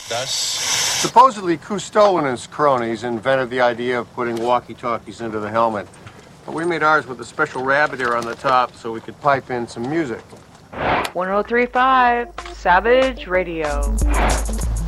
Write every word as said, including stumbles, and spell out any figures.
Thus, supposedly Cousteau and his cronies invented the idea of putting walkie-talkies into the helmet. But we made ours with a special rabbit ear on the top so we could pipe in some music. one oh three point five Savage Radio.